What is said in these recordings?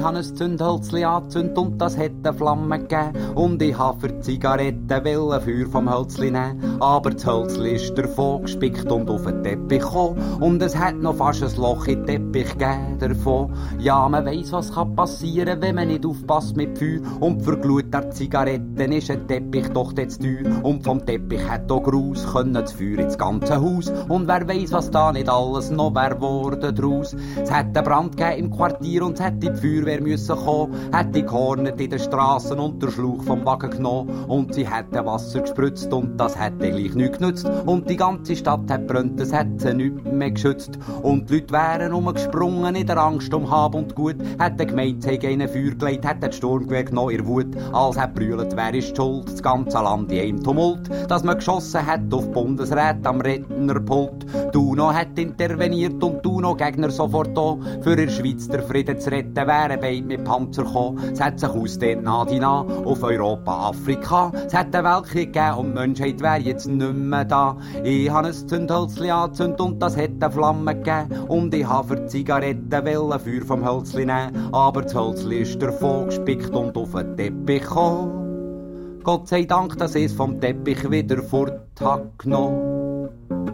habe ein Zündhölzli angezündet und das hat eine Flamme gegeben. Und ich habe für die Zigaretten Feuer vom Hölzli nehmen. Aber das Hölzli ist davon gespickt und auf den Teppich gekommen. Und es hat noch fast ein Loch in den Teppich gegeben davon. Ja, man weiss, was kann passieren, wenn man nicht aufpasst mit Feuer. Und für Glut der Zigaretten ist ein Teppich doch jetzt teuer. Und vom Teppich hat auch Graus können das Feuer ins ganze Haus. Und wer weiss, was da nicht alles noch wär worden draus. Es hat einen Brand gegeben im Quartier und es hätte die Feuerwehr müssen kommen. Hätte gehornet in den Strassen und der Schlauch vom Wagen genommen. Und sie hätte Wasser gespritzt und das hätte gleich nichts genützt. Und die ganze Stadt hat brennt, es hätte sie nichts mehr geschützt. Und die Leute wären umgesprungen in der Angst um Hab und Gut. Hätte gemeint, sie hätten ihnen Feuer gelegt, hätte das Sturmgewehr genommen, ihr Wut. Als hätte brüllt, wer ist schuld, das ganze Land in einem Tumult. Dass man geschossen hat auf Bundesrat am Rednerpult. Duno hat interveniert und Duno Gegner sofort da. Für in der Schweiz der Frieden zu retten, wären beide mit Panzer gekommen. Es hat sich ausdehnt nah die nah auf Europa, Afrika. Es hat einen Weltkrieg gegeben und die Menschheit wäre jetzt nicht mehr da. Ich habe ein Zündhölzli angezündet und das hat eine Flamme gegeben. Und ich habe für die Zigaretten Feuer vom Hölzli nehmen. Aber das Hölzli ist davon gespickt und auf den Teppich gekommen. Gott sei Dank, dass ich es vom Teppich wieder fort hat genommen.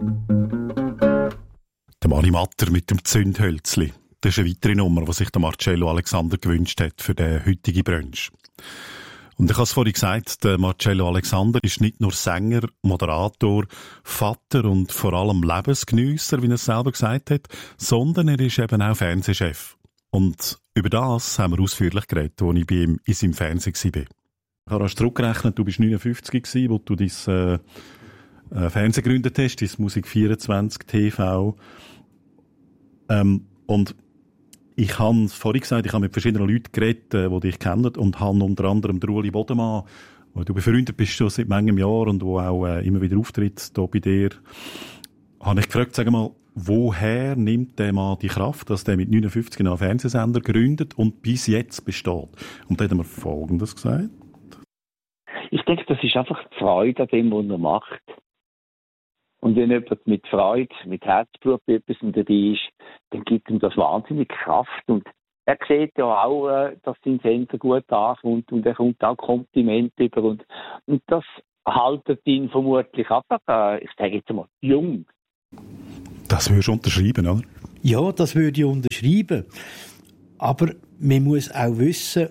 Der Mani Matter mit dem Zündhölzli. Das ist eine weitere Nummer, die sich der Marcello Alexander gewünscht hat für den heutigen Brunch. Und ich habe es vorhin gesagt, der Marcello Alexander ist nicht nur Sänger, Moderator, Vater und vor allem Lebensgeniesser, wie er es selber gesagt hat, sondern er ist eben auch Fernsehchef. Und über das haben wir ausführlich geredet, als ich bei ihm in seinem Fernsehen war. Ich habe zurückgerechnet, du bist 59 gewesen, wo du dein Fernsehen gegründet hast, dein Musik 24 TV. Und ich habe vorhin gesagt, ich habe mit verschiedenen Leuten geredet, die dich kennen, und habe unter anderem Ueli Bodemann, wo du befreundet bist schon seit manchem Jahr und wo auch immer wieder auftritt hier bei dir, habe ich gefragt, sag mal, woher nimmt der Mann die Kraft, dass der mit 59 einen Fernsehsender gründet und bis jetzt besteht? Und da hat er mir Folgendes gesagt. Ich denke, das ist einfach die Freude an dem, was er macht. Und wenn jemand mit Freude, mit Herzblut bei etwas dabei ist, dann gibt ihm das wahnsinnig Kraft. Und er sieht ja auch, dass sein Sender gut ankommt und er kommt auch Komplimente über. Und das haltet ihn vermutlich einfach, ich sage jetzt mal, jung. Das würdest du unterschreiben, oder? Ja, das würde ich unterschreiben. Aber man muss auch wissen,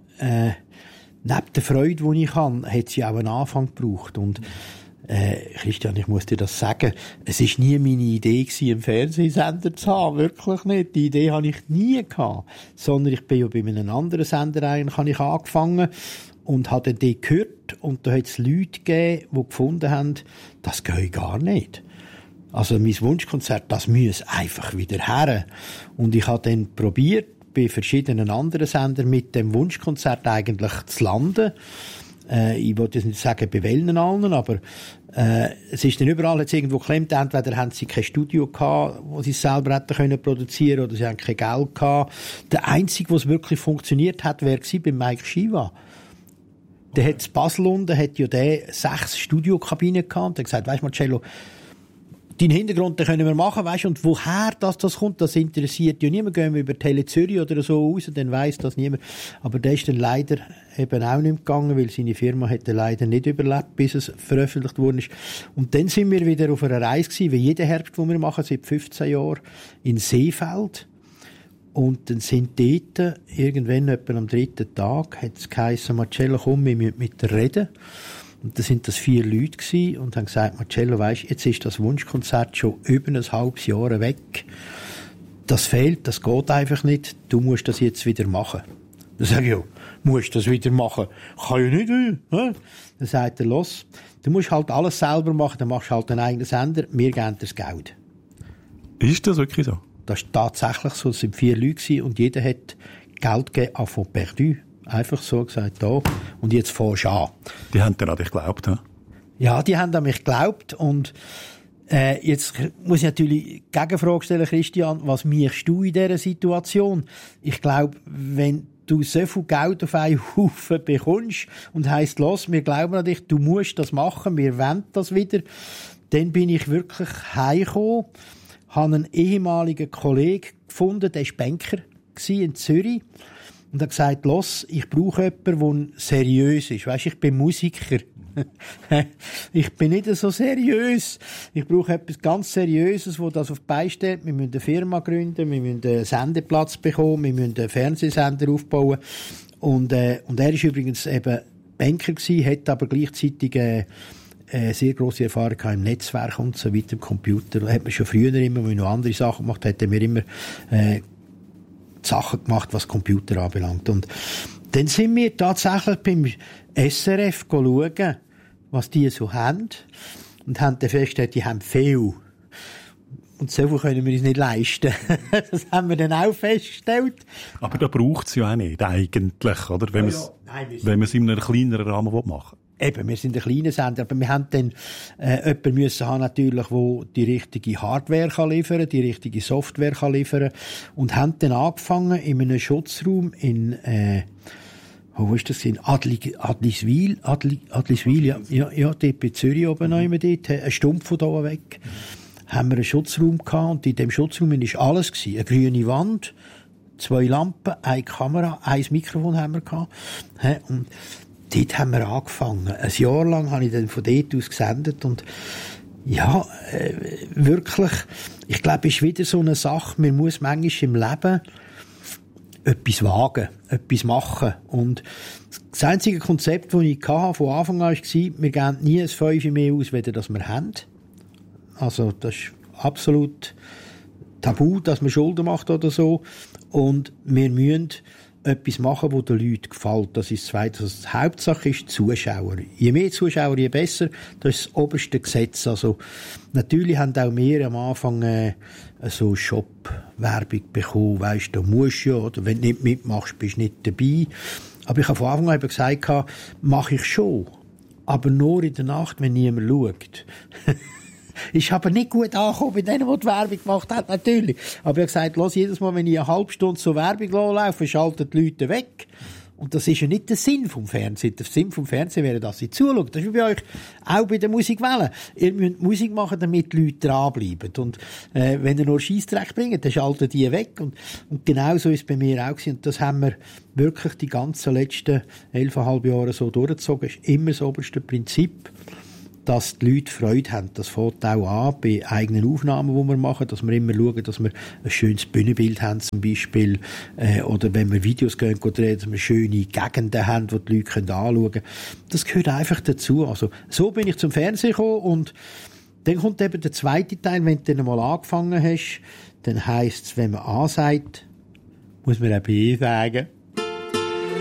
neben der Freude, die ich habe, hat sie auch einen Anfang gebraucht. Und Christian, ich muss dir das sagen, es war nie meine Idee gewesen, einen Fernsehsender zu haben, wirklich nicht. Die Idee hatte ich nie gehabt, sondern ich bin ja bei einem anderen Sender eigentlich, habe ich angefangen und habe dann dort gehört und da hat es Leute gegeben, die gefunden haben, das geht gar nicht. Also mein Wunschkonzert, das muss einfach wieder her. Und ich habe dann probiert, bei verschiedenen anderen Sendern mit dem Wunschkonzert eigentlich zu landen. Ich wollte jetzt nicht sagen, bei welchen allen, aber es ist dann überall jetzt irgendwo geklemmt. Entweder haben sie kein Studio gehabt, wo sie es selber hätten können produzieren, oder sie haben kein Geld gehabt. Der einzige, was wirklich funktioniert hat, wäre bei Mike Shiva. Der hat in Basel unten, hat ja der 6 Studiokabinen gehabt und hat gesagt, weisst Marcello, deinen Hintergrund, den können wir machen, weisst du, und woher das kommt, das interessiert ja niemand. Gehen wir über Tele Zürich oder so raus, dann weiss das niemand. Aber der ist dann leider eben auch nicht gegangen, weil seine Firma hätte leider nicht überlebt, bis es veröffentlicht worden ist. Und dann sind wir wieder auf einer Reise gewesen, wie jeden Herbst, den wir machen, seit 15 Jahren, in Seefeld. Und dann sind dort, irgendwann etwa am 3. Tag, hat es geheißen, Marcello, komm, wir müssen mit dir reden. Und da sind das 4 Leute gewesen und haben gesagt, Marcello, weisst, jetzt ist das Wunschkonzert schon über ein halbes Jahr weg. Das fehlt, das geht einfach nicht. Du musst das jetzt wieder machen. Dann sage ich, ja, musst das wieder machen? Kann ja nicht, Dann sagt er, los, du musst halt alles selber machen, dann machst du halt einen eigenen Sender, wir geben dir das Geld. Ist das wirklich so? Das ist tatsächlich so, es sind 4 Leute gewesen und jeder hat Geld gegeben, à fond perdu. Einfach so gesagt, da. Und jetzt fährst du an. Die haben dann an dich geglaubt, he? Ja, die haben an mich geglaubt. Und jetzt muss ich natürlich Gegenfrage stellen, Christian, was machst du in dieser Situation? Ich glaube, wenn du so viel Geld auf einen Haufen bekommst und heisst, los, wir glauben an dich, du musst das machen, wir wollen das wieder, dann bin ich wirklich heimgekommen, habe einen ehemaligen Kollegen gefunden, der war Banker in Zürich. und hat gesagt, los, ich brauche jemanden, der seriös ist. Weisst, ich bin Musiker. Ich bin nicht so seriös. Ich brauche etwas ganz Seriöses, das das auf die Beine stellt. Wir müssen eine Firma gründen, wir müssen einen Sendeplatz bekommen, wir müssen einen Fernsehsender aufbauen. Und er ist übrigens eben Banker gewesen, hat aber gleichzeitig sehr grosse Erfahrung im Netzwerk und so weiter, im Computer. Da hat man schon früher immer, wenn man noch andere Sachen gemacht hat, hat man immer Sachen gemacht, was Computer anbelangt. Und dann sind wir tatsächlich beim SRF schauen, was die so haben, und haben dann festgestellt, die haben viel. Und so viel können wir uns nicht leisten. Das haben wir dann auch festgestellt. Aber da braucht es ja auch nicht, eigentlich, oder? Wenn man es in einem kleineren Rahmen machen will. Eben, wir sind ein kleiner Sender, aber wir haben dann jemanden müssen haben, natürlich, der die richtige Hardware kann liefern, die richtige Software kann liefern, und haben dann angefangen in einem Schutzraum in wo ist das? In Adliswil, ja, dort bei Zürich oben noch immer dort, ein Stumpf von da weg, haben wir einen Schutzraum gehabt, und in dem Schutzraum war alles gewesen. Eine grüne Wand, 2 Lampen, eine Kamera, ein Mikrofon haben wir gehabt, und dort haben wir angefangen. Ein Jahr lang habe ich dann von dort aus gesendet, und ja, wirklich, ich glaube, es ist wieder so eine Sache, man muss manchmal im Leben etwas wagen, etwas machen. Und das einzige Konzept, das ich hatte, von Anfang an war, wir geben nie ein 5 mehr aus, weder das wir haben. Also, das ist absolut tabu, dass man Schulden macht oder so. Und wir müssen etwas machen, das den Leuten gefällt. Das ist das Zweite. Also die Hauptsache ist Zuschauer. Je mehr Zuschauer, je besser. Das ist das oberste Gesetz. Also, natürlich haben auch wir am Anfang so Shop-Werbung bekommen. Weisst, du musst ja, oder wenn du nicht mitmachst, bist du nicht dabei. Aber ich habe von Anfang an gesagt, mache ich schon. Aber nur in der Nacht, wenn niemand schaut. Ist aber nicht gut angekommen bei denen, die die Werbung gemacht haben, natürlich. Aber ich habe gesagt, jedes Mal, wenn ich eine halbe Stunde so Werbung laufe, schalten die Leute weg. Und das ist ja nicht der Sinn vom Fernsehen. Der Sinn vom Fernsehen wäre, dass sie zuschauen. Das ist wie bei euch auch bei der Musikwelle. Ihr müsst Musik machen, damit die Leute dranbleiben. Und wenn ihr nur Scheissdreck bringt, dann schalten die weg. Und genau so ist es bei mir auch gewesen. Und das haben wir wirklich die ganzen letzten 11,5 Jahre so durchgezogen. Das ist immer das oberste Prinzip, dass die Leute Freude haben. Das fängt auch an bei eigenen Aufnahmen, die wir machen, dass wir immer schauen, dass wir ein schönes Bühnenbild haben zum Beispiel, oder wenn wir Videos drehen, dass wir schöne Gegenden haben, die die Leute anschauen können. Das gehört einfach dazu. Also, so bin ich zum Fernsehen gekommen, und dann kommt eben der zweite Teil, wenn du dann mal angefangen hast, dann heisst es, wenn man A sagt, muss man auch B sagen.